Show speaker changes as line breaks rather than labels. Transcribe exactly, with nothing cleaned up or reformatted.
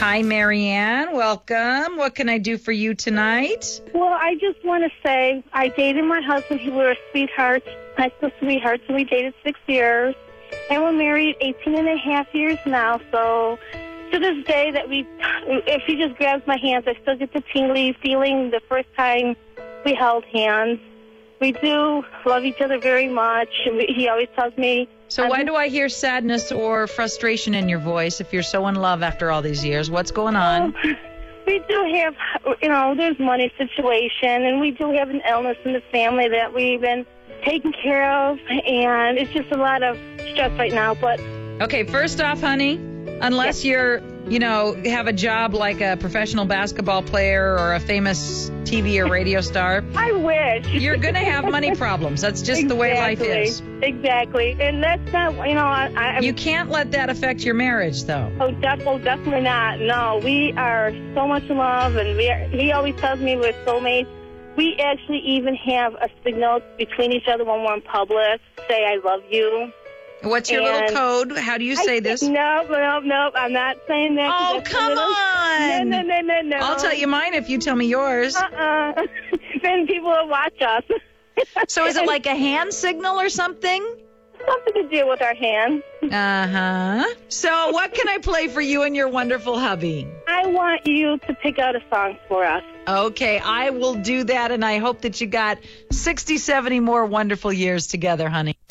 Hi, Marianne. Welcome. What can I do for you tonight?
Well, I just want to say I dated my husband. He was a sweetheart, high school sweetheart, so we dated six years. And we're married eighteen and a half years now. So to this day that we, if he just grabs my hands, I still get the tingly feeling the first time we held hands. We do love each other very much. He always tells me.
So why do I hear sadness or frustration in your voice if you're so in love after all these years? What's going on?
Well, we do have, you know, there's money situation, and we do have an illness in the family that we've been taking care of, and it's just a lot of stress right now. But
okay, first off, honey, unless you're, you know, have a job like a professional basketball player or a famous T V or radio star,
I wish.
You're going to have money problems. That's just
exactly.
the way life is.
Exactly. And that's not, you know, I... I
you can't let that affect your marriage, though.
Oh, def- oh, definitely not. No, we are so much in love, and we are, he always tells me we're soulmates. We actually even have a signal between each other when we're in public, say I love you.
What's your
and
little code? How do you say
I,
this?
No, no, no, I'm not saying that.
Oh, come
little,
on.
No, no, no, no, no.
I'll tell you mine if you tell me yours.
Uh-uh. Then people will watch us.
So is it like a hand signal or something?
Something to do with our hands.
Uh-huh. So what can I play for you and your wonderful hubby?
I want you to pick out a song for us.
Okay, I will do that, and I hope that you got sixty, seventy more wonderful years together, honey.